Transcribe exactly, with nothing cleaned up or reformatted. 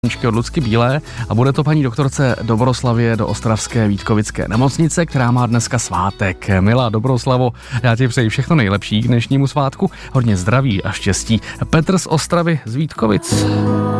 od Lucky Bílé a bude to paní doktorce Dobroslavě do ostravské Vítkovické nemocnice, která má dneska svátek. Milá Dobroslavo, já ti přeji všechno nejlepší k dnešnímu svátku, hodně zdraví a štěstí. Petr z Ostravy z Vítkovic.